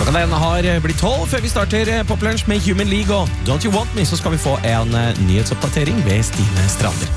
Klokka den har blitt 12 før vi starter Poplunsj med Human League og Don't You Want Me, så skal vi få en nyhetsoppdatering ved Stine Strander.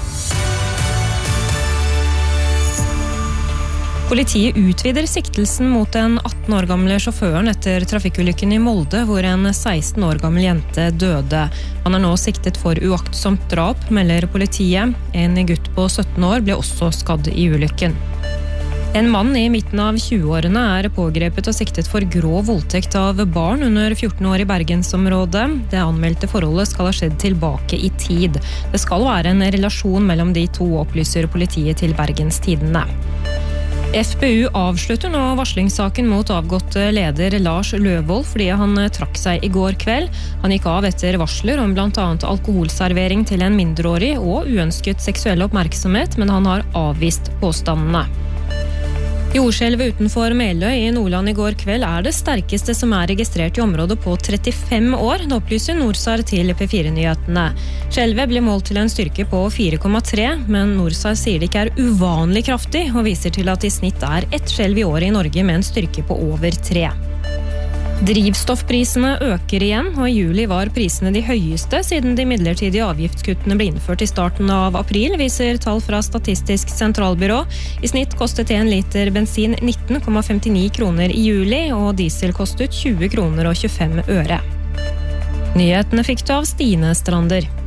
Politiet utvider siktelsen mot den 18 år gamle sjåføren etter trafikkulykken i Molde, hvor en 16 år gammel jente døde. Han er nå siktet for uaktsomt drap, melder politiet. En gutt på 17 år ble også skadd i ulykken. En mann i midten av 20-årene er pågrepet og siktet for grov voldtekt av barn under 14 år i Bergensområdet. Det anmeldte forholdet skal ha skjedd tilbake i tid. Det skal være en relasjon mellom de to, opplyser politiet til Bergens Tidende. FPU avslutter nå varslingssaken mot avgått leder Lars Løvold fordi han trakk seg i går kveld. Han gikk av etter varsler om blant annet alkoholservering til en mindreårig og uønsket seksuell oppmerksomhet, men han har avvist påstandene. Jordskjelvet utenfor Meløy i Nordland i går kveld er det sterkeste som er registrert i området på 35 år, det opplyser Norsar til P4-nyhetene. Skjelvet ble målt til en styrke på 4,3, men Norsar sier det ikke er uvanlig kraftig, og viser til at i snitt er ett skjelv i året i Norge med en styrke på over 3. Drivstoffprisene øker igjen, og i juli var prisene de høyeste siden de midlertidige avgiftskuttene ble innført i starten av april, viser tall fra Statistisk sentralbyrå. I snitt kostet 1 liter bensin 19,59 kroner i juli, og diesel kostet 20 kroner og 25 øre. Nyhetene fikk du av Stine Strander.